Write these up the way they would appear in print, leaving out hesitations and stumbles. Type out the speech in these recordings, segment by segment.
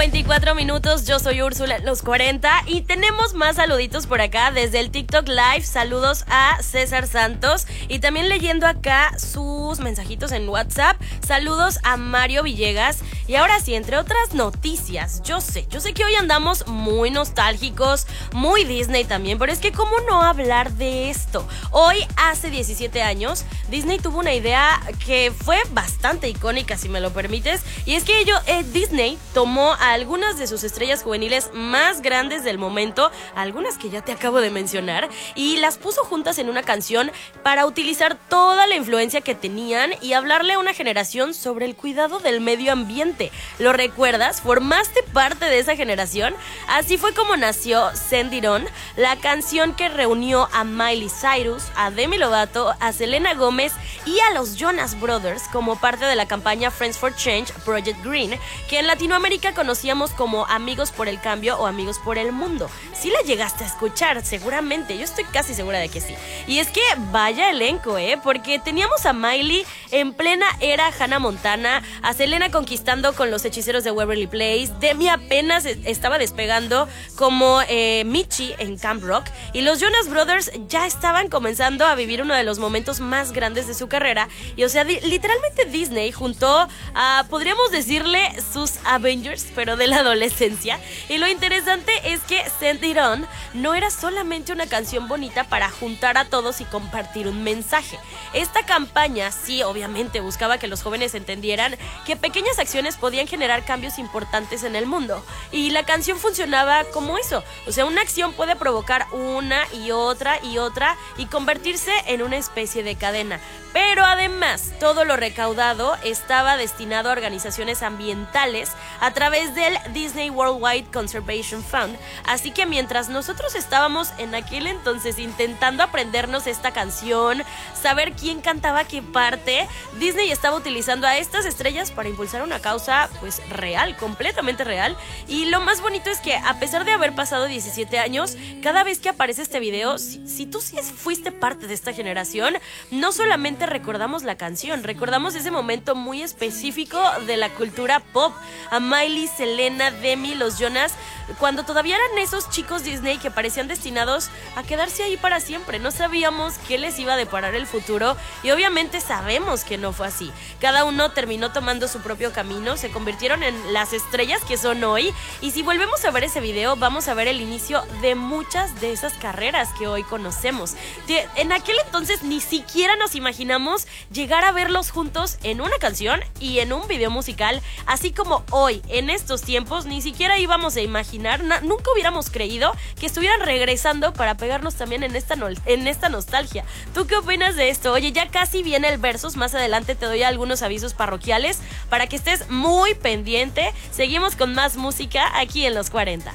8:24. Yo soy Úrsula en los 40 y tenemos más saluditos por acá desde el TikTok Live. Saludos a César Santos y también leyendo acá sus mensajitos en WhatsApp. Saludos a Mario Villegas. Y ahora sí, entre otras noticias, yo sé que hoy andamos muy nostálgicos, muy Disney también, pero es que ¿cómo no hablar de esto? Hoy, hace 17 años, Disney tuvo una idea que fue bastante icónica, si me lo permites, y es que Disney tomó a algunas de sus estrellas juveniles más grandes del momento, algunas que ya te acabo de mencionar, y las puso juntas en una canción para utilizar toda la influencia que tenían y hablarle a una generación sobre el cuidado del medio ambiente. ¿Lo recuerdas? ¿Formaste parte de esa generación? Así fue como nació Send It On, la canción que reunió a Miley Cyrus, a Demi Lovato, a Selena Gómez y a los Jonas Brothers como parte de la campaña Friends for Change Project Green, que en Latinoamérica conocíamos como Amigos por el Cambio o Amigos por el Mundo. Sí la llegaste a escuchar, seguramente, yo estoy casi segura de que sí. Y es que vaya elenco, porque teníamos a Miley en plena era Hannah Montana, a Selena conquistando con los hechiceros de Waverly Place, Demi apenas estaba despegando como Michi en Camp Rock, y los Jonas Brothers ya estaban comenzando a vivir uno de los momentos más grandes de su carrera. Y o sea, literalmente Disney juntó a, podríamos decirle, sus Avengers, pero de la adolescencia. Y lo interesante es que Send It On no era solamente una canción bonita para juntar a todos y compartir un mensaje. Esta campaña sí, obviamente, buscaba que los jóvenes entendieran que pequeñas acciones podían generar cambios importantes en el mundo. Y la canción funcionaba como eso. O sea, una acción puede provocar una y otra y convertirse en una especie de cadena. Pero además, todo lo recaudado estaba destinado a organizaciones ambientales a través del Disney Worldwide Conservation Fund. Así que mientras nosotros estábamos en aquel entonces intentando aprendernos esta canción, saber quién cantaba qué parte, Disney estaba utilizando a estas estrellas para impulsar una causa pues real, completamente real. Y lo más bonito es que a pesar de haber pasado 17 años, cada vez que aparece este video, si tú sí fuiste parte de esta generación, no solamente recordamos la canción, recordamos ese momento muy específico de la cultura pop, a Miley, Selena, Demi, los Jonas, cuando todavía eran esos chicos Disney que parecían destinados a quedarse ahí para siempre. No sabíamos qué les iba a deparar el futuro y obviamente sabemos que no fue así. Cada uno terminó tomando su propio camino, se convirtieron en las estrellas que son hoy, y si volvemos a ver ese video vamos a ver el inicio de muchas de esas carreras que hoy conocemos. En aquel entonces ni siquiera nos imaginamos llegar a verlos juntos en una canción y en un video musical, así como hoy, en estos tiempos, ni siquiera íbamos a imaginar, nunca hubiéramos creído que estuvieran regresando para pegarnos también en esta nostalgia. ¿Tú qué opinas de esto? Oye, ya casi viene el Versus, más adelante te doy algunos avisos parroquiales para que estés muy pendiente. Seguimos con más música aquí en los 40.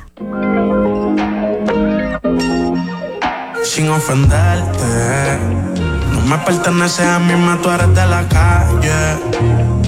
Sin ofenderte, no me pertenece a mí, tú eres de la calle.